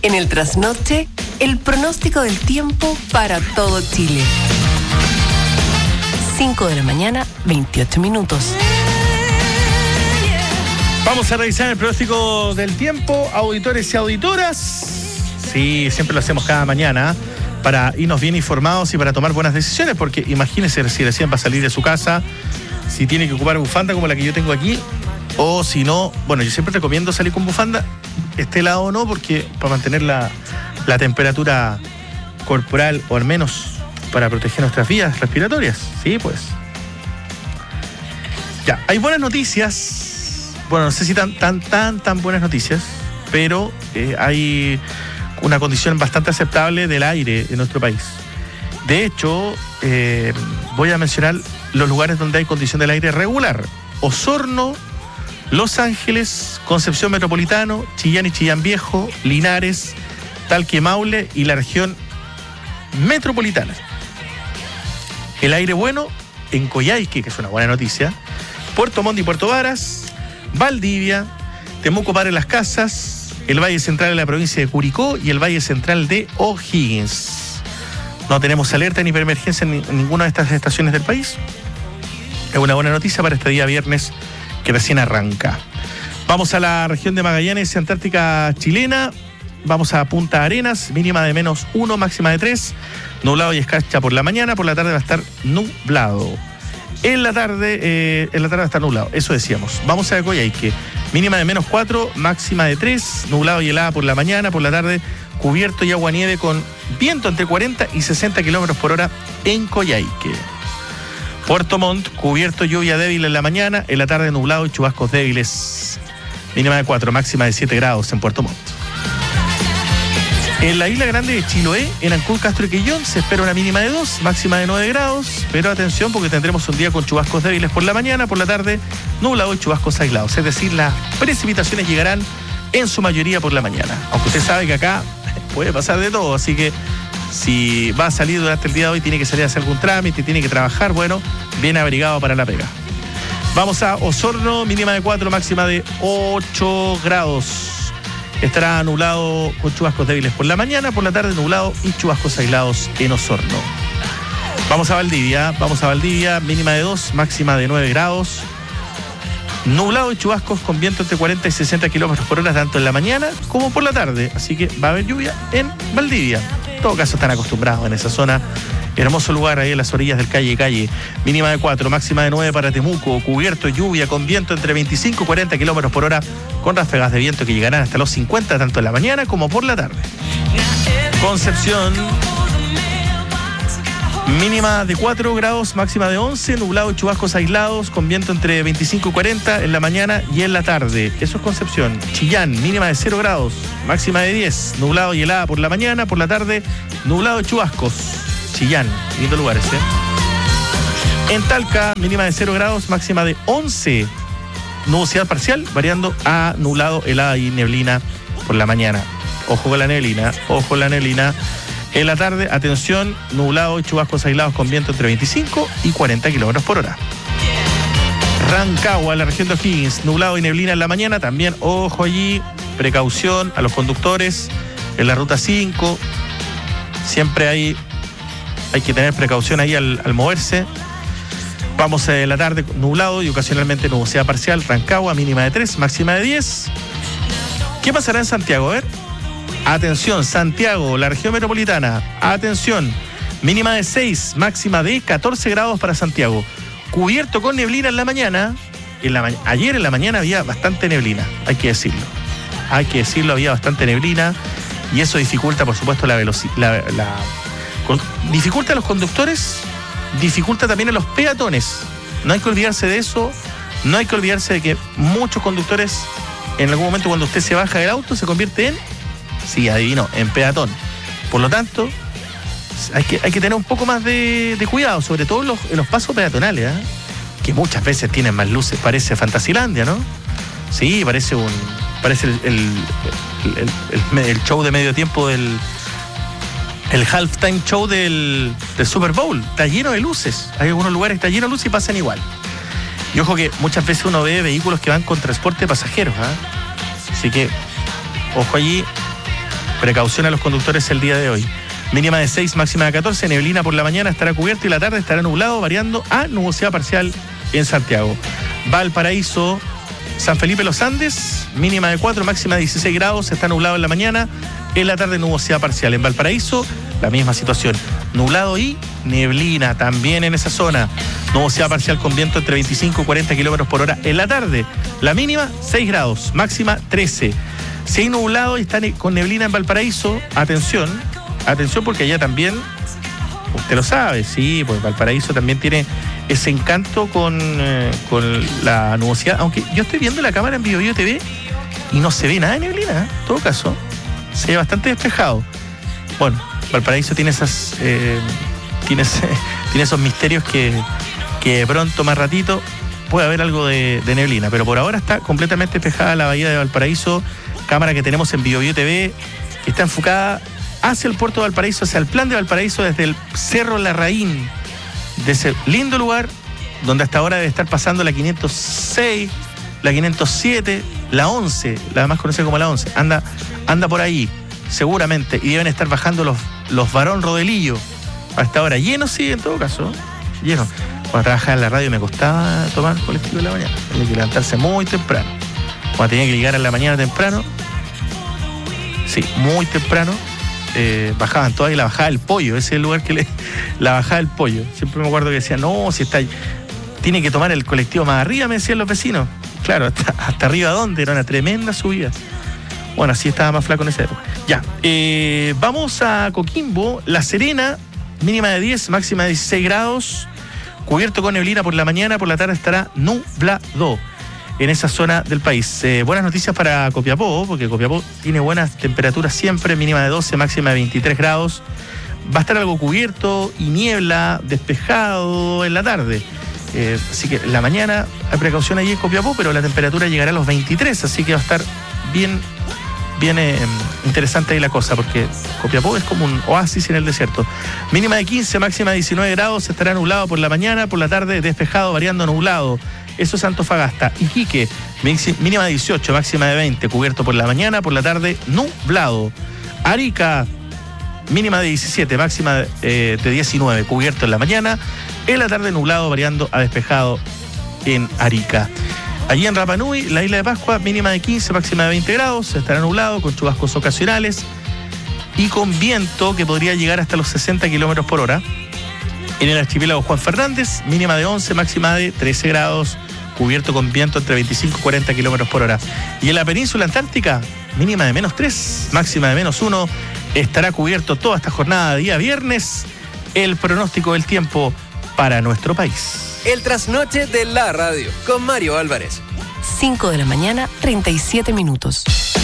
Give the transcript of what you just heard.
En el trasnoche, el pronóstico del tiempo para todo Chile. 5 de la mañana, 28 minutos. Vamos a revisar el pronóstico del tiempo, auditores y auditoras. Sí, siempre lo hacemos cada mañana para irnos bien informados y para tomar buenas decisiones, porque imagínense si recién va a salir de su casa, si tiene que ocupar bufanda como la que yo tengo aquí, o si no, bueno, yo siempre recomiendo salir con bufanda, esté helado o no, porque para mantener la temperatura corporal, o al menos para proteger nuestras vías respiratorias. Sí, pues. Ya, hay buenas noticias. Bueno, no sé si tan buenas noticias, pero hay una condición bastante aceptable del aire en nuestro país. De hecho, voy a mencionar los lugares donde hay condición del aire regular: Osorno, Los Ángeles, Concepción Metropolitano, Chillán y Chillán Viejo, Linares, Talque, Maule y la región metropolitana. El aire bueno en Coyhaique, que es una buena noticia, Puerto Montt y Puerto Varas, Valdivia, Temuco, Padre Las Casas, el Valle Central de la provincia de Curicó y el Valle Central de O'Higgins. No tenemos alerta ni preemergencia en ninguna de estas estaciones del país. Es una buena noticia para este día viernes que recién arranca. Vamos a la región de Magallanes, Antártica chilena. Vamos a Punta Arenas, mínima de -1, máxima de 3. Nublado y escarcha por la mañana, por la tarde va a estar nublado. En la tarde va a estar nublado, eso decíamos. Vamos a Coyhaique, mínima de -4, máxima de 3, nublado y helada por la mañana, por la tarde cubierto y aguanieve con viento entre 40 y 60 kilómetros por hora en Coyhaique. Puerto Montt, cubierto, lluvia débil en la mañana, en la tarde nublado y chubascos débiles. Mínima de 4, máxima de 7 grados en Puerto Montt. En la isla grande de Chiloé, en Ancud, Castro y Quillón, se espera una mínima de 2, máxima de 9 grados, pero atención porque tendremos un día con chubascos débiles por la mañana, por la tarde nublado y chubascos aislados. Es decir, las precipitaciones llegarán en su mayoría por la mañana. Aunque usted sabe que acá puede pasar de todo, así que si va a salir durante el día de hoy, tiene que salir a hacer algún trámite, tiene que trabajar, bueno, bien abrigado para la pega. Vamos a Osorno, mínima de 4, máxima de 8 grados. Estará nublado con chubascos débiles por la mañana, por la tarde nublado y chubascos aislados en Osorno. Vamos a Valdivia, mínima de 2, máxima de 9 grados. Nublado y chubascos con viento entre 40 y 60 kilómetros por hora, tanto en la mañana como por la tarde. Así que va a haber lluvia en Valdivia. En todo caso están acostumbrados en esa zona. Hermoso lugar ahí en las orillas del Calle. Mínima de 4, máxima de 9 para Temuco. Cubierto, lluvia con viento entre 25 y 40 kilómetros por hora, con ráfagas de viento que llegarán hasta los 50, tanto en la mañana como por la tarde. Concepción, mínima de 4 grados, máxima de 11, nublado y chubascos aislados, con viento entre 25 y 40 en la mañana y en la tarde. Eso es Concepción. Chillán, mínima de 0 grados, máxima de 10, nublado y helada por la mañana, por la tarde nublado y chubascos. Chillán, lindo lugar ese. En Talca, mínima de 0 grados, máxima de 11. Nubosidad parcial, variando a nublado, helada y neblina por la mañana. Ojo con la neblina, ojo con la neblina. En la tarde, atención, nublado y chubascos aislados con viento entre 25 y 40 kilómetros por hora. Rancagua, la región de O'Higgins, nublado y neblina en la mañana. También, ojo allí, precaución a los conductores en la ruta 5. Siempre hay que tener precaución ahí al moverse. Vamos a la tarde nublado y ocasionalmente nubosidad parcial. Rancagua, mínima de 3, máxima de 10. ¿Qué pasará en Santiago? A ver. Atención, Santiago, la región metropolitana. Atención, mínima de 6, máxima de 14 grados para Santiago. Cubierto con neblina en la mañana. Ayer en la mañana había bastante neblina, hay que decirlo. Había bastante neblina y eso dificulta, por supuesto, la velocidad. Dificulta a los conductores, dificulta también a los peatones. No hay que olvidarse de eso. No hay que olvidarse de que muchos conductores, en algún momento cuando usted se baja del auto, se convierte en peatón. Por lo tanto, hay que tener un poco más de cuidado, sobre todo en los pasos peatonales, que muchas veces tienen más luces. Parece Fantasilandia, ¿no? Sí, parece el show de medio tiempo el halftime show del Super Bowl. Está lleno de luces. Hay algunos lugares que está lleno de luces y pasan igual. Y ojo que muchas veces uno ve vehículos que van con transporte de pasajeros, Así que, ojo allí. Precaución a los conductores el día de hoy. Mínima de 6, máxima de 14, neblina por la mañana, estará cubierto y la tarde estará nublado, variando a nubosidad parcial en Santiago. Valparaíso, San Felipe Los Andes, mínima de 4, máxima de 16 grados, está nublado en la mañana, en la tarde nubosidad parcial. En Valparaíso, la misma situación, nublado y neblina también en esa zona. Nubosidad parcial con viento entre 25 y 40 kilómetros por hora en la tarde. La mínima, 6 grados, máxima 13. Si hay nublado y está con neblina en Valparaíso, atención porque allá también, usted lo sabe, sí, pues Valparaíso también tiene ese encanto con la nubosidad, aunque yo estoy viendo la cámara en BioBio TV y no se ve nada de neblina, en todo caso, se ve bastante despejado. Bueno, Valparaíso tiene tiene esos misterios que de pronto, más ratito, puede haber algo de neblina, pero por ahora está completamente despejada la bahía de Valparaíso, cámara que tenemos en BioBio TV, que está enfocada hacia el puerto de Valparaíso, hacia el plan de Valparaíso, desde el Cerro Larraín, de ese lindo lugar donde hasta ahora debe estar pasando la 506, la 507, la 11, la más conocida como la 11, anda por ahí, seguramente, y deben estar bajando los Barón Rodelillo, hasta ahora llenos, sí, en todo caso, llenos. Cuando trabajaba en la radio me costaba tomar colectivo en la mañana, tenía que levantarse muy temprano, cuando tenía que llegar en la mañana temprano, sí, muy temprano, bajaban todas y la bajada del pollo, ese es el lugar la bajada del pollo. Siempre me acuerdo que decían, no, si está, tiene que tomar el colectivo más arriba, me decían los vecinos. Claro, hasta arriba, ¿dónde? Era una tremenda subida. Bueno, así estaba más flaco en esa época. Ya, vamos a Coquimbo, La Serena, mínima de 10, máxima de 16 grados, cubierto con neblina por la mañana, por la tarde estará nublado en esa zona del país. Buenas noticias para Copiapó, porque Copiapó tiene buenas temperaturas siempre, mínima de 12, máxima de 23 grados. Va a estar algo cubierto y niebla, despejado en la tarde. Así que en la mañana hay precaución allí en Copiapó, pero la temperatura llegará a los 23, así que va a estar bien interesante ahí la cosa, porque Copiapó es como un oasis en el desierto. Mínima de 15, máxima de 19 grados, estará nublado por la mañana, por la tarde despejado, variando a nublado. Eso es Antofagasta. Iquique, mínima de 18, máxima de 20, cubierto por la mañana, por la tarde nublado. Arica, mínima de 17, máxima de 19, cubierto en la mañana, en la tarde nublado, variando a despejado en Arica. Allí en Rapa Nui, la isla de Pascua, mínima de 15, máxima de 20 grados, estará nublado con chubascos ocasionales y con viento que podría llegar hasta los 60 kilómetros por hora. En el archipiélago Juan Fernández, mínima de 11, máxima de 13 grados, cubierto con viento entre 25 y 40 kilómetros por hora. Y en la península antártica, mínima de -3, máxima de -1, estará cubierto toda esta jornada de día viernes. El pronóstico del tiempo para nuestro país. El trasnoche de la radio, con Mario Álvarez. 5 de la mañana, 37 minutos.